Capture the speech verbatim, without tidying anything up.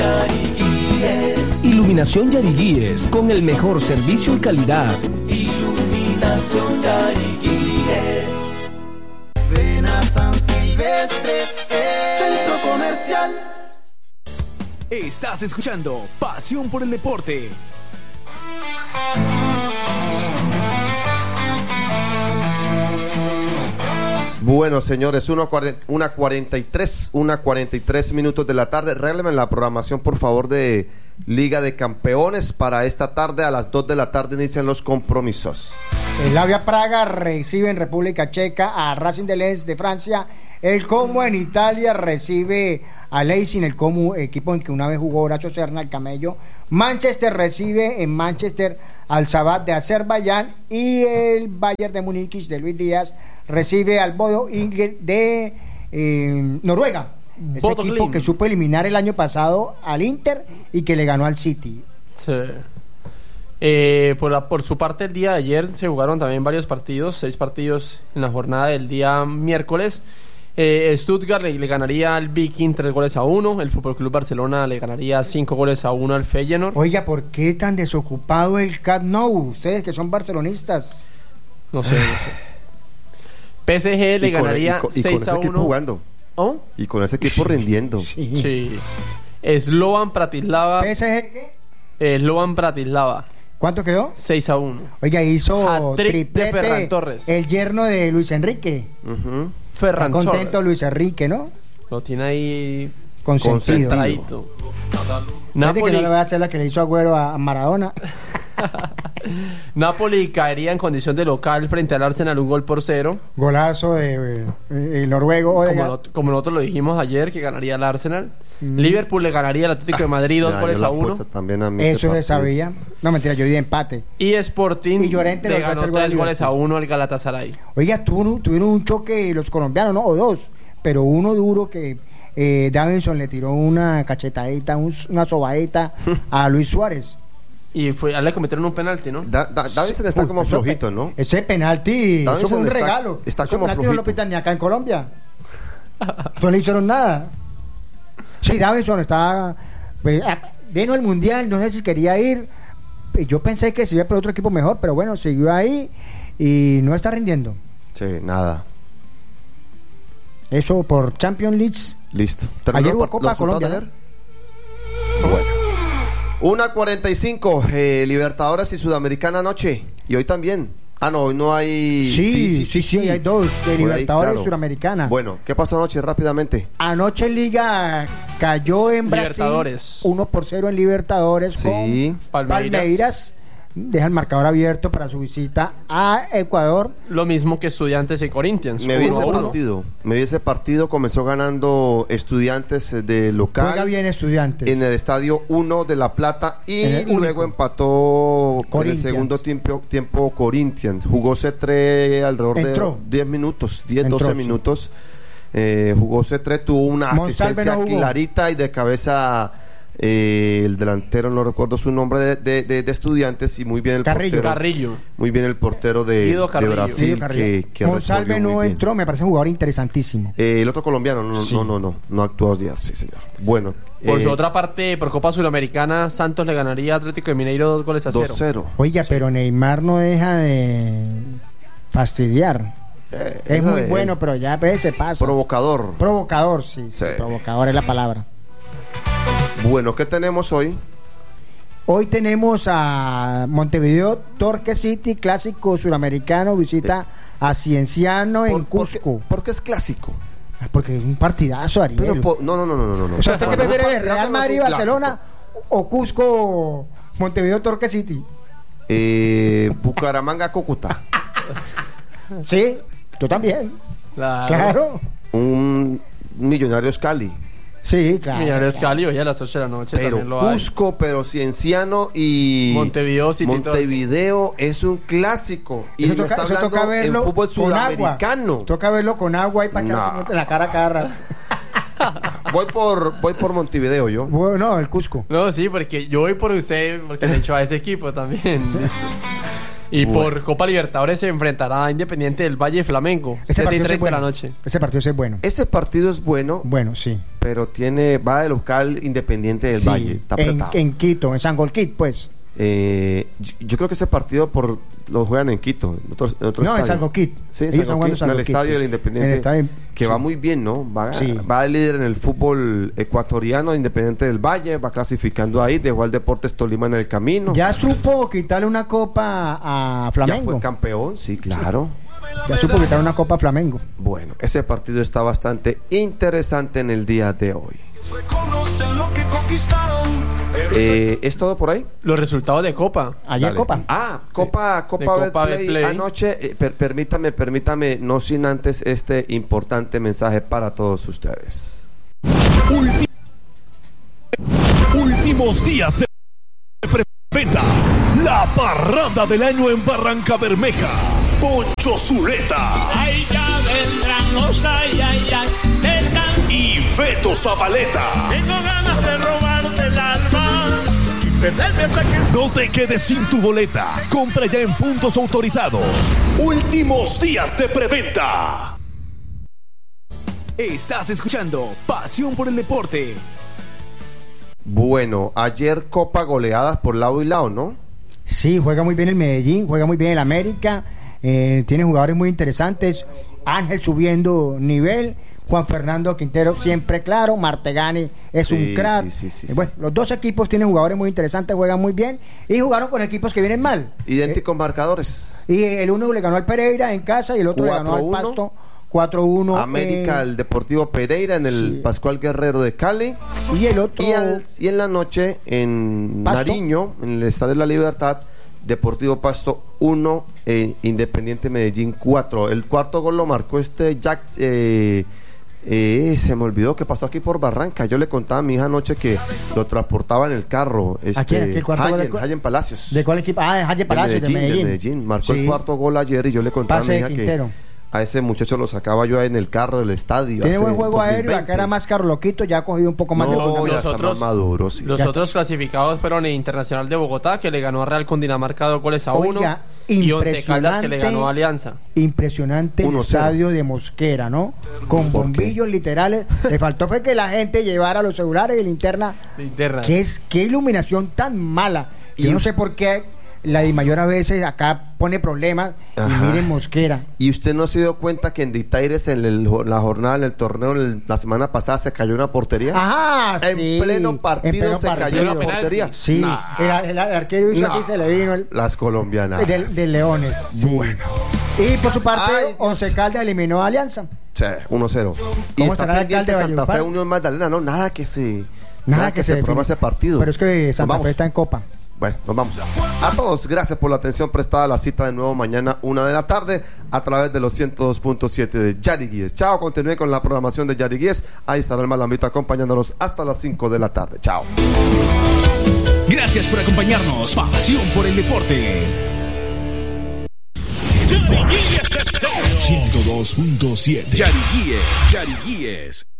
Yariguíes. Iluminación Yariguíes, con el mejor servicio y calidad. Iluminación Yariguíes. Ven a San Silvestre, Centro Comercial. Estás escuchando Pasión por el Deporte. Bueno, señores, una cuarenta y tres minutos de la tarde. Reglen la programación, por favor, de Liga de Campeones. Para esta tarde, a las dos de la tarde, inician los compromisos. El Slavia Praga recibe en República Checa a Racing de Lens de Francia. El Como en Italia recibe a Leipzig, el Como, equipo en que una vez jugó Horacio Serna, el Camello. Manchester recibe en Manchester al Sabat de Azerbaiyán. Y el Bayern de Múnich de Luis Díaz recibe al Bodo Glimt de eh, Noruega. Ese Bodo equipo Glimt. que supo eliminar el año pasado al Inter y que le ganó al City. Sí. Eh, por, la- por su parte, el día de ayer se jugaron también varios partidos, seis partidos en la jornada del día miércoles. Eh, Stuttgart le, le ganaría al Viking tres goles a uno. El Fútbol Club Barcelona le ganaría cinco goles a uno al Feyenoord. Oiga, ¿por qué tan desocupado el Camp Nou? Ustedes que son barcelonistas. No sé, no sé. P S G le Y con- ganaría y con- y con seis ese a equipo uno. jugando. ¿Oh? Y con ese equipo rindiendo. Sí. Sí. Slovan Bratislava. ¿P S G qué? eh, Slovan Bratislava ¿Cuánto quedó? seis a uno. Oiga, hizo Hat-trick de triplete Ferran Torres. el yerno de Luis Enrique. Uh-huh. Ferran Está contento Torres. Luis Enrique, ¿no? Lo tiene ahí Consentido. concentradito. Fíjate que no le voy Napoli, a hacer la que le hizo Agüero a a Maradona. Napoli caería en condición de local frente al Arsenal un gol por cero. Golazo de eh, el noruego. Como, Odegaard. not- como nosotros lo dijimos ayer, que ganaría el Arsenal. Liverpool le ganaría al Atlético de Madrid dos Me goles dañó a la uno. apuesta también a mí ese Eso se partido. sabía. No, mentira, yo di empate. Y Sporting Y Llorente le le volvió a ganó hacer gol a tres goles a Liverpool. uno al Galatasaray. Oiga, tuvo- tuvieron un choque los colombianos, ¿no? O dos. Pero uno duro que eh, Davinson le tiró una cachetadita, un- una sobadita a Luis Suárez. Y fue, a él le cometieron un penalti, ¿no? Da- da- Davinson está Uy, como eso- flojito, ¿no? Ese penalti, eso Davinson fue un está- regalo. está Ese como penalti no lo flojito. pitan ni acá en Colombia. No le hicieron nada. Sí, Davinson estaba... Pues, ah, vino el Mundial, no sé si quería ir. Yo pensé que se iba por otro equipo mejor, pero bueno, siguió ahí y no está rindiendo. Sí, nada. Eso por Champions League. Listo. Ayer hubo par- Copa los resultados Colombia, de ayer? Bueno. una cuarenta y cinco, eh, Libertadores y Sudamericana anoche. Y hoy también. Ah, no, hoy no hay... Sí, sí, sí, sí, hay dos de Hoy hay, Libertadores claro. y Suramericana. Bueno, ¿qué pasó anoche rápidamente? Anoche Liga cayó en Brasil Libertadores. uno por cero en Libertadores Sí. con Palmeiras. Palmeiras. Deja el marcador abierto para su visita a Ecuador. Lo mismo que Estudiantes y Corinthians. Me vi uno a ese uno. partido. Me vi ese partido. Comenzó ganando Estudiantes eh, de local. Juega bien Estudiantes. En el estadio uno de La Plata y En el luego único. empató en el Corinthians. segundo tiempo, tiempo Corinthians. Jugó C tres alrededor Entró. de diez minutos, diez, Entró, doce sí. minutos. Eh, jugó C tres, tuvo una Monsalve asistencia no jugó. clarita y de cabeza eh, el delantero, no recuerdo su nombre, de, de, de- de Estudiantes y muy bien el Carrillo. portero. Carrillo. Muy bien el portero de, Guido de Carrillo. Brasil Sí, Carrillo. que, que Monsalve resolvió muy no bien. entró, me parece un jugador interesantísimo. Eh, el otro colombiano, no, no, Sí. no, no, no, no actuó dos días, sí, señor. Bueno, Por eh, su otra parte, por Copa Sudamericana, Santos le ganaría a Atlético de Mineiro dos goles a cero. dos cero. Oiga, pero Neymar no deja de fastidiar. Eh, Es eso muy de- bueno, pero ya pues, se pasa. Provocador. Provocador, sí, sí, Sí. provocador es la palabra. Bueno, ¿qué tenemos hoy? Hoy tenemos a Montevideo, Torque City, clásico suramericano, visita a Cienciano en Por- Cusco. Porque, porque es clásico. Ah, Porque es un partidazo, Ariel. Pero po- no, no, no, no, no, no. O sea, ¿usted qué No, no, prefiere no, ver? partidazo ¿Real no es Madrid, un Barcelona o Cusco, Montevideo, Torque City? Eh, Bucaramanga, Cúcuta. Sí, yo también. Claro. Claro. Un Millonarios Cali. Sí, claro. Millonarios Cali hoy a las ocho de la noche Pero también lo hay. Cusco, pero Cienciano y Montevideo City Montevideo es un clásico. Y Eso me toca, está eso hablando toca verlo en fútbol con agua. sudamericano. Toca verlo con agua y para No. echarse en la cara cada rato. Voy por, voy por Montevideo yo. Bueno, no, el Cusco. No, sí, porque yo voy por usted, porque le he hecho a ese equipo también. Listo. Y Bueno. por Copa Libertadores se enfrentará a Independiente del Valle y Flamengo. Ese siete y partido sí es treinta de bueno. la noche. Ese partido sí es bueno. Ese partido es bueno, Bueno, sí. pero tiene va de local Independiente del Sí, Valle. Está en, apretado. en Quito, en Sangolquit, pues. Eh, yo, yo creo que ese partido por lo juegan en Quito, en otro, en otro No, en estadio. Sangolquit. Sí, en Ellos están jugando Sangolquit, en el Sangolquit, estadio sí. del Independiente, En el estadio, que sí. va muy bien, ¿no? Va, Sí. va de líder en el fútbol ecuatoriano, Independiente del Valle, va clasificando ahí, dejó al Deportes Tolima en el camino. Ya supo quitarle una copa a Ya Flamengo. fue campeón, sí, claro. Ya supo quitarle una copa a Flamengo. Bueno, ese partido está bastante interesante en el día de hoy. Reconocen lo que conquistaron. pero Eh, ¿Es todo por ahí? Los resultados de Copa. Ayer Dale. copa. Ah, Copa, Copa, Copa Betplay. Betplay. Anoche, eh, per- permítame, permítame, no sin antes este importante mensaje para todos ustedes. Ulti- Últimos días de preventa. La parranda del año en Barranca Bermeja. Poncho Zuleta Ay, ya vendrán los ay, ay, ay, vendrán. y Feto Zabaleta. Tengo ganas de robarte el alma y perderme hasta que... No te quedes sin tu boleta. Compra ya en puntos autorizados. Últimos días de preventa. Estás escuchando Pasión por el Deporte. Bueno, ayer Copa goleadas por lado y lado, ¿no? Sí, juega muy bien el Medellín, juega muy bien el América. Eh, tiene jugadores muy interesantes. Ángel subiendo nivel. Juan Fernando Quintero siempre claro. Martegani es Sí, un crack. sí, sí, sí, Eh, sí. bueno, los dos equipos tienen jugadores muy interesantes, juegan muy bien. Y jugaron con equipos que vienen mal. Idénticos marcadores. Y el uno le ganó al Pereira en casa y el otro le ganó al cuatro uno. Pasto cuatro uno. América, eh, el Deportivo Pereira en el sí. Pascual Guerrero de Cali. y el otro Y, al- y en la noche en Pasto. Nariño, en el Estadio de la Libertad, Deportivo Pasto uno, eh, Independiente Medellín cuatro. El cuarto gol lo marcó este Jack. Eh, eh, se me olvidó que pasó aquí por Barranca. Yo le contaba a mi hija anoche que lo transportaba en el carro. Este, ¿A quién? ¿A quién? ¿Cuarto gol de Hayen, cu- Hayen Palacios. ¿De cuál equipo? Ah, de Jalle De Palacios, de Medellín, Medellín. de Medellín. Marcó Sí. el cuarto gol ayer y yo le contaba Pase a mi de hija que Quintero. a ese muchacho lo sacaba yo en el carro del estadio. Tiene hace buen juego dos mil aéreo, acá veinte. era más carloquito, ya ha cogido un poco más de No, fundamento. ya Los está otros- más maduro, sí. Los Ya. otros clasificados fueron el Internacional de Bogotá, que le ganó a Real Cundinamarca dos goles a uno. Oiga, Y Once Caldas, que le impresionante. ganó a Alianza. Impresionante el uno cero. estadio de Mosquera, ¿no? Con ¿Por qué? bombillos literales. Le faltó fue que la gente llevara los celulares y linterna. Linterna. ¿Qué es qué iluminación tan mala? Yo Y no us- sé por qué la Dimayor a veces acá pone problemas. Ajá. Y miren Mosquera. ¿Y usted no se dio cuenta que en Ditaires, en el- la jornada, en el torneo, el- la semana pasada se cayó una portería? Ajá, En sí. pleno partido En pleno se partido. cayó una Penalti. portería. Sí, Nah, el, el- el arquero hizo nah. así, se le vino el, Las colombianas. del, del Leones. Sí. Y por su parte, Ay, Dios. Once Caldas eliminó a Alianza. Sí, uno cero. Y ¿Cómo está estará el pendiente alcalde de Santa Fe Valledupar? Unión Magdalena, no, nada que se Nada, que, se programa define. ese partido. Pero es que Nos Santa vamos. Fe está en Copa. Bueno, nos vamos. A todos, gracias por la atención prestada. La cita de nuevo mañana, una de la tarde, a través de los ciento dos punto siete de Yari Guíes. Chao, continúe con la programación de Yari Guíes. Ahí estará el Malambito acompañándolos hasta las cinco de la tarde. Chao. Gracias por acompañarnos. Pasión por el Deporte. ciento dos punto siete. Yariguíes, Yariguíes.